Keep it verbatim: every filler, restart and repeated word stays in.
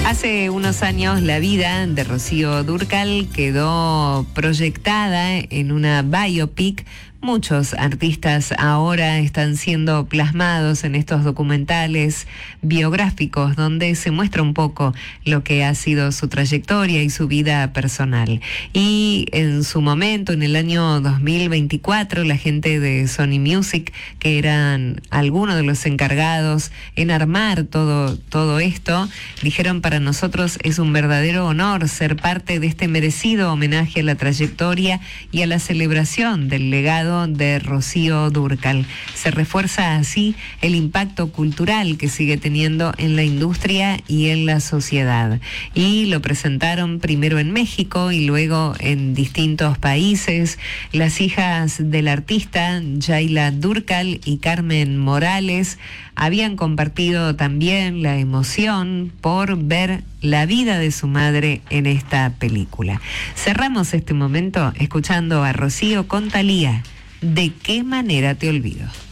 Hace unos años la vida de Rocío Dúrcal quedó proyectada en una biopic. Muchos artistas ahora están siendo plasmados en estos documentales biográficos donde se muestra un poco lo que ha sido su trayectoria y su vida personal. Y en su momento, en el año dos mil veinticuatro, la gente de Sony Music, que eran algunos de los encargados en armar todo, todo esto, dijeron: para nosotros es un verdadero honor ser parte de este merecido homenaje a la trayectoria y a la celebración del legado de Rocío Dúrcal. Se refuerza así el impacto cultural que sigue teniendo en la industria y en la sociedad. Y lo presentaron primero en México y luego en distintos países. Las hijas del artista, Yayla Dúrcal y Carmen Morales, habían compartido también la emoción por ver la vida de su madre en esta película. Cerramos este momento escuchando a Rocío con Thalía. ¿De qué manera te olvido?